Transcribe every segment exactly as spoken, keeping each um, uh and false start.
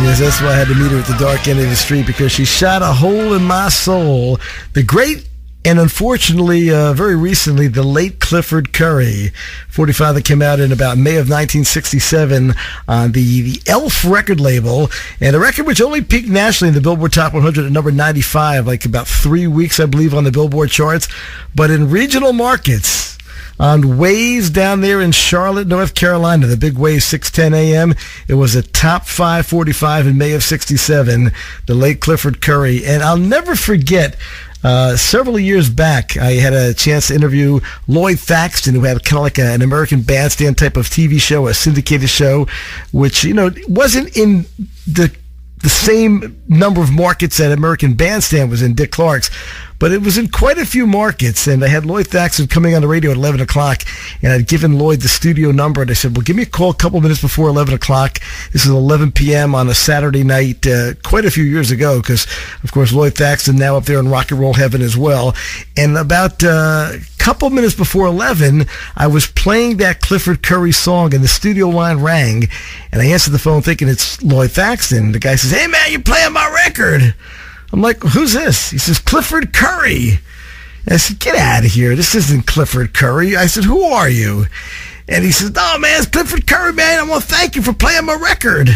Yes, that's why I had to meet her at the dark end of the street, because she shot a hole in my soul. The great and unfortunately, uh, very recently, the late Clifford Curry, forty-five, that came out in about May of nineteen sixty-seven on the, the Elf record label, and a record which only peaked nationally in the Billboard Top one hundred at number ninety-five, like about three weeks, I believe, on the Billboard charts. But in regional markets, on Waze down there in Charlotte, North Carolina, the big Waze six ten A M, it was a top five forty-five in May of sixty-seven, the late Clifford Curry. And I'll never forget, Uh, several years back, I had a chance to interview Lloyd Thaxton, who had kind of like a, an American Bandstand type of T V show, a syndicated show, which, you know, wasn't in the the same number of markets that American Bandstand was in, Dick Clark's, but it was in quite a few markets. And I had Lloyd Thaxton coming on the radio at eleven o'clock, and I'd given Lloyd the studio number, and I said, well, give me a call a couple minutes before eleven o'clock. This is eleven p.m. on a Saturday night, uh, quite a few years ago, because, of course, Lloyd Thaxton now up there in rock and roll heaven as well. And about uh, a couple minutes before eleven, I was playing that Clifford Curry song, and the studio line rang, and I answered the phone thinking it's Lloyd Thaxton. The guy says, hey, man, you're playing my record. I'm like, who's this? He says, Clifford Curry. And I said, get out of here. This isn't Clifford Curry. I said, who are you? And he says, no, man, it's Clifford Curry, man. I want to thank you for playing my record.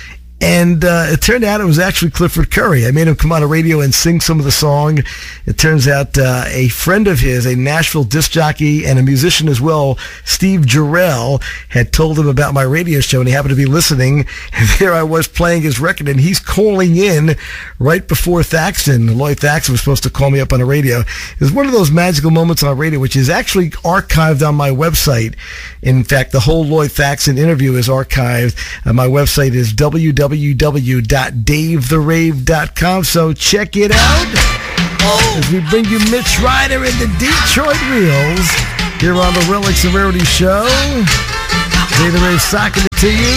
And uh, it turned out it was actually Clifford Curry. I made him come on the radio and sing some of the song. It turns out uh, a friend of his, a Nashville disc jockey and a musician as well, Steve Jarrell, had told him about my radio show, and he happened to be listening. And there I was playing his record, and he's calling in right before Thaxton. Lloyd Thaxton was supposed to call me up on the radio. It was one of those magical moments on radio, which is actually archived on my website. In fact, the whole Lloyd Thaxton interview is archived. Uh, my website is w w w dot dave the rave dot com, so check it out oh. as we bring you Mitch Ryder and the Detroit Reels here on the Relics and Rarities show. Dave the Rave socking it to you.